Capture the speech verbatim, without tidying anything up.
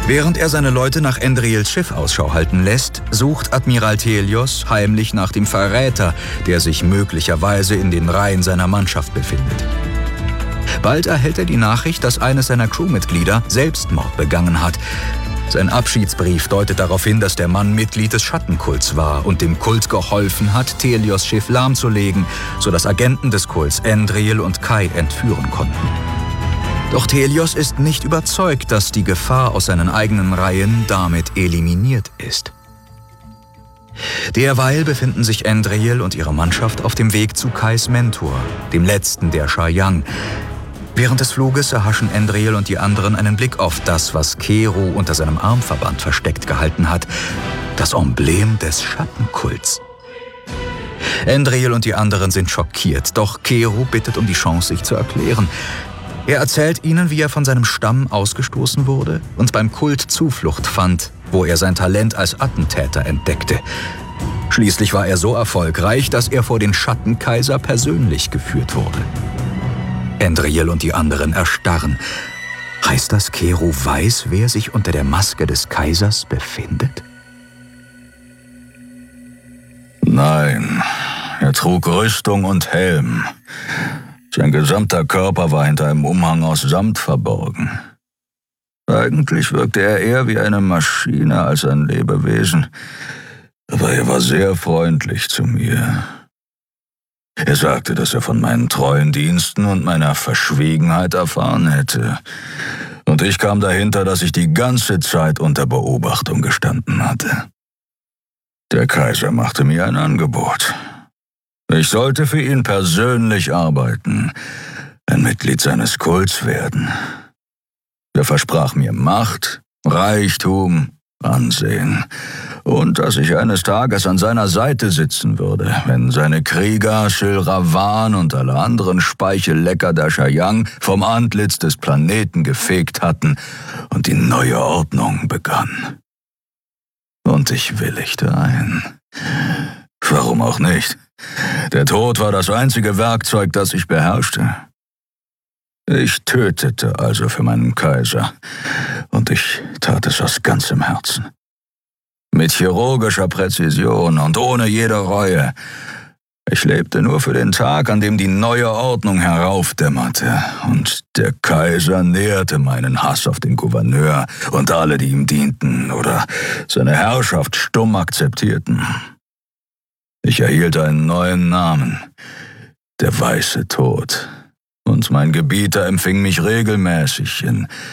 Während er seine Leute nach Endriels Schiff Ausschau halten lässt, sucht Admiral Thelios heimlich nach dem Verräter, der sich möglicherweise in den Reihen seiner Mannschaft befindet. Bald erhält er die Nachricht, dass eines seiner Crewmitglieder Selbstmord begangen hat. Sein Abschiedsbrief deutet darauf hin, dass der Mann Mitglied des Schattenkults war und dem Kult geholfen hat, Thelios Schiff lahmzulegen, sodass Agenten des Kults Endriel und Kai entführen konnten. Doch Thelios ist nicht überzeugt, dass die Gefahr aus seinen eigenen Reihen damit eliminiert ist. Derweil befinden sich Endriel und ihre Mannschaft auf dem Weg zu Kais Mentor, dem letzten der Shayang. Während des Fluges erhaschen Endriel und die anderen einen Blick auf das, was Kero unter seinem Armverband versteckt gehalten hat, das Emblem des Schattenkults. Endriel und die anderen sind schockiert, doch Kero bittet um die Chance, sich zu erklären. Er erzählt ihnen, wie er von seinem Stamm ausgestoßen wurde und beim Kult Zuflucht fand, wo er sein Talent als Attentäter entdeckte. Schließlich war er so erfolgreich, dass er vor den Schattenkaiser persönlich geführt wurde. Endriel und die anderen erstarren. Heißt das, Kero weiß, wer sich unter der Maske des Kaisers befindet? Nein, er trug Rüstung und Helm. Sein gesamter Körper war hinter einem Umhang aus Samt verborgen. Eigentlich wirkte er eher wie eine Maschine als ein Lebewesen, aber er war sehr freundlich zu mir. Er sagte, dass er von meinen treuen Diensten und meiner Verschwiegenheit erfahren hätte. Und ich kam dahinter, dass ich die ganze Zeit unter Beobachtung gestanden hatte. Der Kaiser machte mir ein Angebot. Ich sollte für ihn persönlich arbeiten, ein Mitglied seines Kults werden. Er versprach mir Macht, Reichtum, Ansehen und dass ich eines Tages an seiner Seite sitzen würde, wenn seine Krieger Shilravan und alle anderen Speichellecker der Shayang vom Antlitz des Planeten gefegt hatten und die neue Ordnung begann. Und ich willigte ein. Warum auch nicht? Der Tod war das einzige Werkzeug, das ich beherrschte. Ich tötete also für meinen Kaiser, und ich tat es aus ganzem Herzen. Mit chirurgischer Präzision und ohne jede Reue. Ich lebte nur für den Tag, an dem die neue Ordnung heraufdämmerte, und der Kaiser nährte meinen Hass auf den Gouverneur und alle, die ihm dienten oder seine Herrschaft stumm akzeptierten. Ich erhielt einen neuen Namen, der Weiße Tod, und mein Gebieter empfing mich regelmäßig in